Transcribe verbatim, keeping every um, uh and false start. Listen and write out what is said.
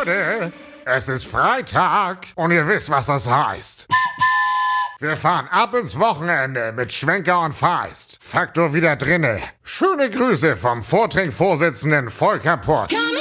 Leute, es ist Freitag und ihr wisst, was das heißt. Wir fahren ab ins Wochenende mit Schwenker und Feist. Faktor wieder drinne. Schöne Grüße vom Vortrinkvorsitzenden Volker Pott.